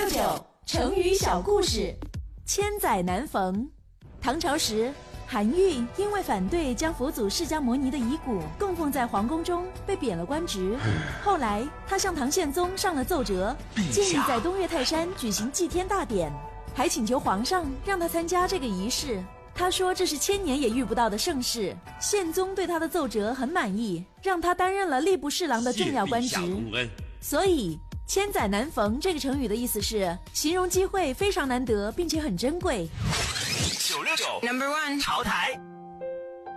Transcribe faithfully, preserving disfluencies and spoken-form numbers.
六九成语小故事。千载难逢。唐朝时，韩愈因为反对将佛祖释迦牟尼的遗骨供奉在皇宫中，被贬了官职。后来他向唐宪宗上了奏折，建议在东岳泰山举行祭天大典，还请求皇上让他参加这个仪式。他说这是千年也遇不到的盛事。宪宗对他的奏折很满意，让他担任了吏部侍郎的重要官职。所以千载难逢这个成语的意思是形容机会非常难得，并且很珍贵。 九六九 Number One 潮台。